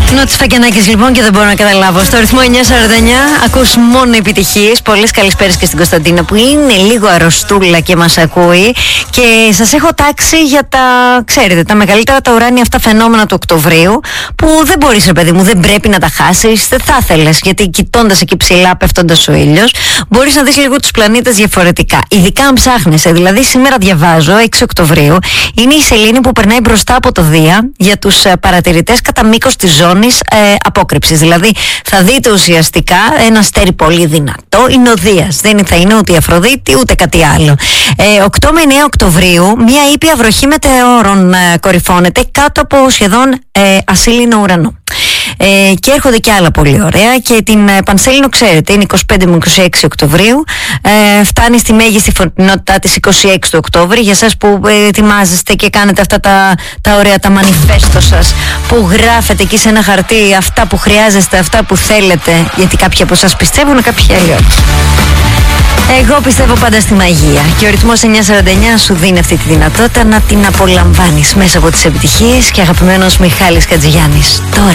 Νότης Φακιανάκης λοιπόν και δεν μπορώ να καταλάβω. Στο ρυθμό 949 ακούς μόνο επιτυχίες. Πολλές καλησπέρες και στην Κωνσταντίνα που είναι λίγο αρρωστούλα και μας ακούει. Και σας έχω τάξει για τα, ξέρετε, τα μεγαλύτερα τα ουράνια αυτά φαινόμενα του Οκτωβρίου, που δεν μπορείς, ρε παιδί μου, δεν πρέπει να τα χάσεις. Δεν θα ήθελες, γιατί κοιτώντας εκεί ψηλά, πέφτοντας ο ήλιος, μπορείς να δεις λίγο τους πλανήτες διαφορετικά. Ειδικά αν ψάχνεσαι. Δηλαδή, σήμερα διαβάζω 6 Οκτωβρίου, είναι η σελήνη που περνάει μπροστά από το Δία για τους παρατηρητές κατά μήκος της ζώνης απόκρυψης. Δηλαδή, θα δείτε ουσιαστικά ένα αστέρι πολύ δυνατό. Είναι ο Δίας. Δεν θα είναι ούτε η Αφροδίτη ούτε κάτι άλλο. 8 με 9 Οκτωβρίου, μια ήπια βροχή μετεώρων κορυφώνεται κάτω από σχεδόν ασύλληνο ουρανό. Και έρχονται και άλλα πολύ ωραία. Και την Πανσέλινο, ξέρετε, είναι 25 με 26 Οκτωβρίου. Φτάνει στη μέγιστη φωτεινότητά της 26 του Οκτώβρη. Για εσάς που ετοιμάζεστε και κάνετε αυτά τα ωραία, τα μανιφέστο σας, που γράφετε εκεί σε ένα χαρτί αυτά που χρειάζεστε, αυτά που θέλετε, γιατί κάποιοι από εσάς πιστεύουν, κάποιοι άλλοι όχι. Εγώ πιστεύω πάντα στη μαγεία και ο ρυθμός 949 σου δίνει αυτή τη δυνατότητα να την απολαμβάνεις μέσα από τις επιτυχίες. Και αγαπημένος Μιχάλης Χατζηγιάννης τώρα.